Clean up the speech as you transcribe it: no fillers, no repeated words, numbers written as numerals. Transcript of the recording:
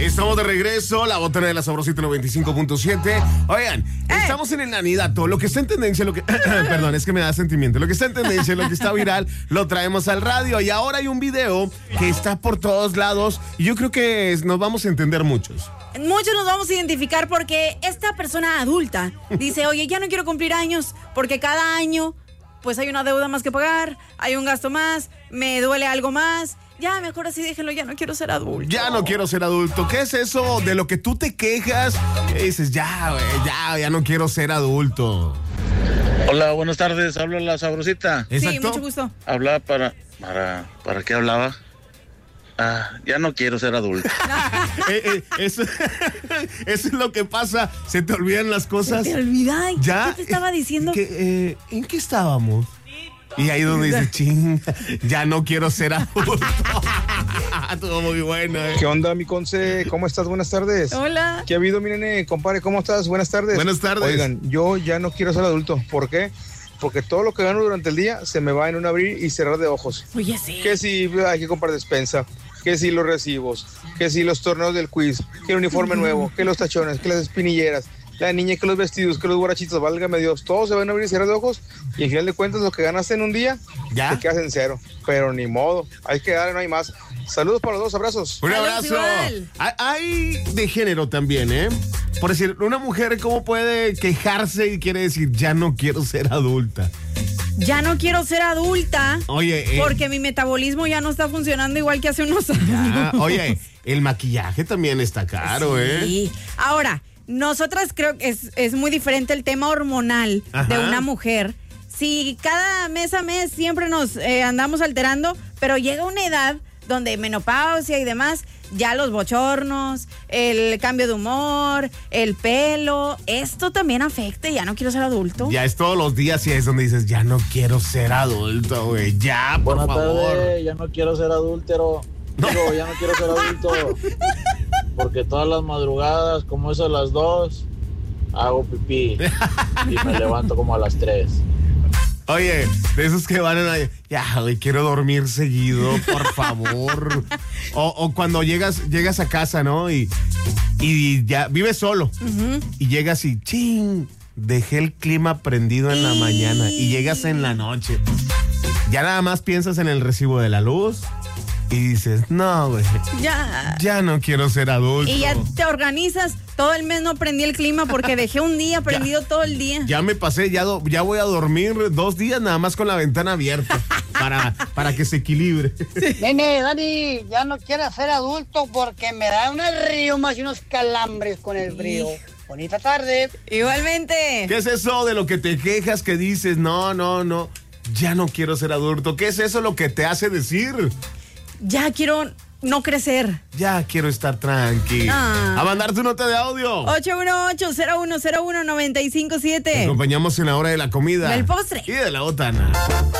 Estamos de regreso, la botana de la Sabrosita 95.7. Oigan, estamos en el anidato. Lo que está en tendencia, perdón, es que me da sentimiento. Lo que está en tendencia, lo que está viral, lo traemos al radio. Y ahora hay un video que está por todos lados. Y yo creo que nos vamos a entender muchos. Muchos nos vamos a identificar porque esta persona adulta dice, oye, ya no quiero cumplir años porque cada año pues hay una deuda más que pagar, hay un gasto más, me duele algo más. Ya, mejor así déjenlo, ya no quiero ser adulto. Ya no quiero ser adulto. ¿Qué es eso de lo que tú te quejas? ¿Qué dices? Ya no quiero ser adulto. Hola, buenas tardes, habla la Sabrosita. ¿Exacto? Sí, mucho gusto. Hablaba ¿para qué hablaba? Ya no quiero ser adulto. Eso es lo que pasa. Se te olvidan las cosas. Se te olvida. ¿Ya? ¿Qué te estaba diciendo? ¿En qué estábamos? Y ahí donde dice, ching, ya no quiero ser adulto. Todo muy bueno. ¿Qué onda, mi Conce? ¿Cómo estás? Buenas tardes. Hola. ¿Qué ha habido, mi nene? Compadre, ¿cómo estás? Buenas tardes. Buenas tardes. Oigan, yo ya no quiero ser adulto. ¿Por qué? Porque todo lo que gano durante el día se me va en un abrir y cerrar de ojos. Oye, sí. Que si hay que comprar despensa, que si los recibos, que si los torneos del quiz, que el uniforme nuevo, que los tachones, que las espinilleras, la niña, que los vestidos, que los guarachitos, válgame Dios, todo se va en abrir y cerrar de ojos y al final de cuentas lo que ganaste en un día te quedas en cero, pero ni modo, hay que darle, no hay más. Saludos para los dos, abrazos. Un abrazo. Hay de género también, ¿eh? Por decir, una mujer, ¿cómo puede quejarse y quiere decir, ya no quiero ser adulta? Ya no quiero ser adulta. Oye, porque mi metabolismo ya no está funcionando igual que hace unos años. Oye, el maquillaje también está caro, sí. Ahora, nosotras creo que es muy diferente el tema hormonal de una mujer. Sí, cada mes a mes siempre nos andamos alterando, pero llega una edad donde menopausia y demás, ya los bochornos, el cambio de humor, el pelo, esto también afecta y ya no quiero ser adulto. Ya es todos los días y es donde dices, ya no quiero ser adulto, güey, ya, por Buenas favor. Tardes, ya no quiero ser adúltero. Digo, ya no quiero ser adulto. Porque todas las madrugadas, como eso a las 2, hago pipí y me levanto como a las 3. Oye, de esos que van a... Ya, güey, quiero dormir seguido, por favor. O cuando llegas a casa, ¿no? Y ya vives solo. Y llegas y ching, dejé el clima prendido en la mañana. Y llegas en la noche. Ya nada más piensas en el recibo de la luz. Y dices, no, güey. Ya no quiero ser adulto. Y ya te organizas. Todo el mes no prendí el clima porque dejé un día prendido todo el día. Ya me pasé, ya voy a dormir 2 días nada más con la ventana abierta para que se equilibre. Sí. Nene, Dani, ya no quiero ser adulto porque me da unas riumas y unos calambres con el frío. Bonita tarde. Igualmente. ¿Qué es eso de lo que te quejas que dices, no, ya no quiero ser adulto? ¿Qué es eso lo que te hace decir? Ya quiero no crecer. Ya quiero estar tranqui. A mandar tu nota de audio. 818-0101-957. Te acompañamos en la hora de la comida. Del postre. Y de la botana.